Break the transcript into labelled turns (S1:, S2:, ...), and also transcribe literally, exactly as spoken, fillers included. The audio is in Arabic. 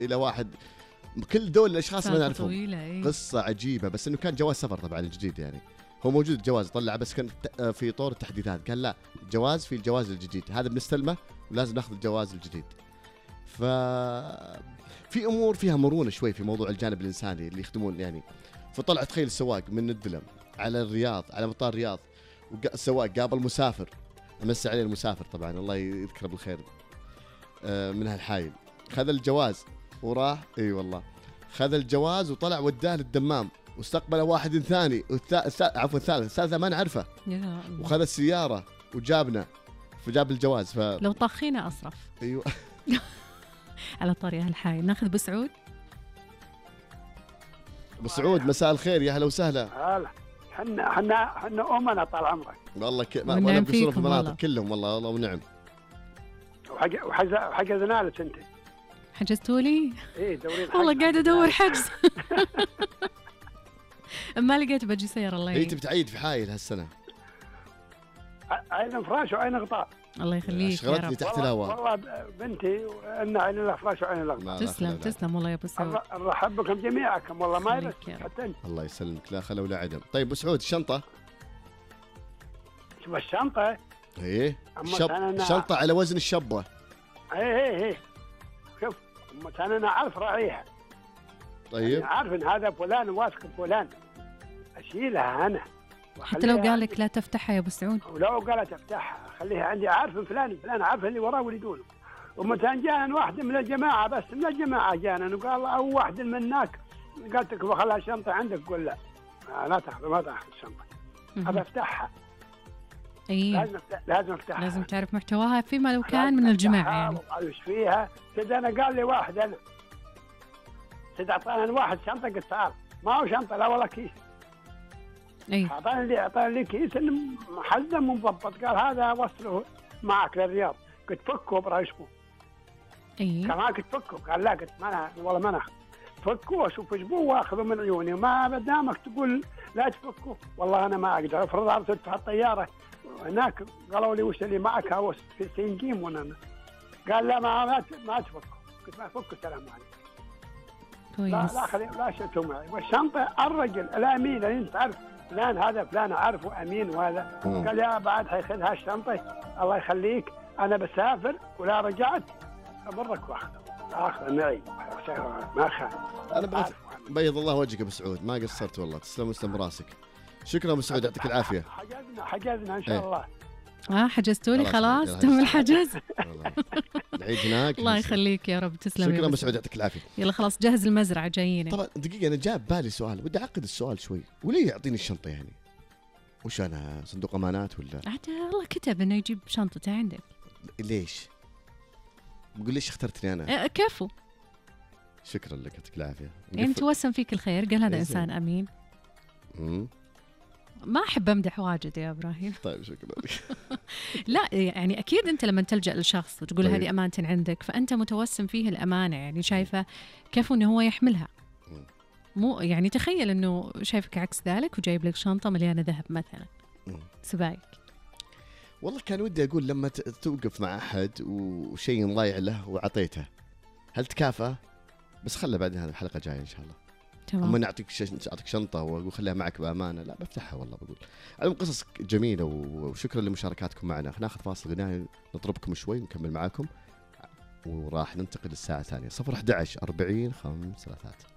S1: الى واحد كل دول الاشخاص ما
S2: سالفة
S1: نعرفهم.
S2: طويلة، إيه.
S1: قصه عجيبه، بس انه كان جواز سفر طبعا الجديد يعني. هو موجود الجواز طلع، بس كان ت- في طور التحديثات قال لا الجواز في الجواز الجديد هذا بنستلمه ولازم ناخذ الجواز الجديد. ف في امور فيها مرونه شوي في موضوع الجانب الانساني اللي يخدمون يعني. فطلع تخيل السواق من الدلم على الرياض على مطار الرياض، والسواق قابل مسافر، امس عليه المسافر طبعا الله يذكره بالخير آه، من هالحايل، خذ الجواز وراح اي والله خذ الجواز وطلع وداه للدمام، واستقبل واحد ثاني والثالث عفوا الثالث الثالثة ما نعرفه،
S2: يا الله.
S1: وخذ السيارة وجابنا فجاب الجواز. ف
S2: لو طاخينا أصرف.
S1: ايوه.
S2: على طريق هالحاي ناخذ بسعود.
S1: بسعود مساء الخير، يا هلا وسهلا.
S3: هلا حنا حنا حنا أمنا طال عمرك.
S1: والله ك... ما
S2: ونعم
S1: انا بصرف
S2: فيكم
S1: المناطق
S2: والله.
S1: كلهم والله والله ونعم.
S3: وحج وحج وحجزنا لك انت.
S2: حجزتوا لي؟
S3: ايه دورين
S2: والله قاعدة أدور حجز. ما لقيت بجي سيارة الله
S1: هي
S2: يعين.
S1: تبي تعيد في حايل هالسنة.
S3: عين فراش وعين غطاء.
S2: الله يخليك يا
S1: اشغلتني
S2: رب.
S1: تحت
S3: والله,
S1: الهواء.
S3: والله بنتي ان عين لها فراش وعين لها غطاء.
S1: لا لا
S2: تسلم
S1: خلا لا.
S2: تسلم والله يا أبو سعود.
S3: نرحب بكم جميعكم والله ما
S2: خليك
S3: يبس
S2: يا رب.
S3: حتى انت.
S1: الله يسلمك، لا خلا ولا عدم. طيب ابو سعود الشنطة.
S3: شوف الشنطة.
S1: ايه
S3: أما
S1: شب...
S3: أنا-
S1: شنطة على وزن الشبة.
S3: ايه ايه ايه شوف مثلا انا عارف راعيها.
S1: طيب
S3: يعني عارف ان هذا فلان واثق فلان اشيلها انا.
S2: حتى لو
S3: وأخليها
S2: قال لك لا تفتحها يا أبو سعود.
S3: ولو قالت افتحها خليها عندي، عارف فلان فلان عارف اللي وراه واللي دونه. ومتى جانا واحد من الجماعه بس من الجماعه جانا وقال او واحد من هناك قالت لك بخلها الشنطه عندك، قول لا آه لا تاخذ ما تاخذ الشنطه ابى افتحها.
S2: أي
S3: لازم أفتح لازم افتحها
S2: لازم تعرف محتواها فيما لو كان
S3: لازم
S2: من الجماعة
S3: أفتحها
S2: يعني.
S3: وأعيش فيها. سيد انا قال لي واحد انا سيد اعطاني واحد شنطه قلت تعال ما هو شنطه لا والله كيس.
S2: أي
S3: اعطاني لي اعطاني لي كيس محزم ومضبط قال هذا وصله معك للرياض. قلت فكوا برايشكم.
S2: أي
S3: كمان كنت فكوا قال لا قلت ما أنا والله ما انا فكوا واشوف ايش بو واخذوا من عيوني وما بدامك تقول لا تفكوا والله انا ما اقدر. افرض عرفت على الطياره هناك قالوا لي وش اللي معك هوس في سنجيم وانا قال لا ما ما, ما تفكوا. قلت ما فكوا السلام عليكم. لا
S2: كويس.
S3: لا خلي لا شئتوا معي. والشنطه الرجل الامين اللي انت تعرف فلان هذا فلان عارفه امين وهذا
S1: مم.
S3: قال يا بعد حياخذها الشنطه الله يخليك انا بسافر ولا رجعت امرك واخذه اخذ معي ما خان.
S1: انا بغيت بيض الله وجهك يا ابو سعود، ما قصرت والله، تسلم وسلم راسك. شكرا ابو سعود يعطيك العافيه.
S3: حجزنا حجزنا ان شاء
S1: إيه.
S3: الله.
S2: اه حجزتوا لي
S1: خلاص،
S2: خلاص
S1: يلا
S2: تم
S1: هاي
S2: الحجز.
S1: والله. العيد هناك.
S2: الله يخليك يا رب تسلم.
S1: شكرا
S2: يا
S1: ابو
S2: أبو
S1: سعود يعطيك العافيه.
S2: يلا خلاص جهز المزرعة جايين.
S1: طبعا دقيقه انا جاب بالي سؤال، ودي اعقد السؤال شوي، وليه يعطيني الشنطه يعني؟ وش انا صندوق امانات ولا
S2: عاد الله كتب انه يجيب شنطته عندك.
S1: ليش؟ بقول ليش اخترتني انا؟
S2: أه كفو.
S1: شكرا لك يعطيك العافيه.
S2: انت توسم فيك الخير قال هذا
S1: إيه
S2: انسان
S1: زين.
S2: امين.
S1: مم.
S2: ما احب امدح واجد يا ابراهيم.
S1: طيب شكرا لك.
S2: لا يعني اكيد انت لما تلجا لشخص وتقول
S1: طيب.
S2: هذه امانه عندك فانت متوسم فيه الامانه، يعني شايفه كيف انه هو يحملها.
S1: مم.
S2: مو يعني تخيل انه شايفك عكس ذلك وجايب لك شنطه مليانه ذهب مثلا
S1: مم.
S2: سبايك.
S1: والله كان ودي اقول لما ت- توقف مع احد وشيء ضايع له وعطيته هل تكافئ؟ بس خله بعدين هذه الحلقه جايه ان شاء الله. اما
S2: تمام.
S1: نعطيك ش... اعطيك شنطه واقول خليها معك بامانه، لا بفتحها والله بقول. على قصص جميله وشكرا لمشاركاتكم معنا. ناخذ فاصل غنائي نطربكم شوي ونكمل معاكم وراح ننتقل للساعه الثانيه. صفر أحد عشر أربعين خمس ثلاثات.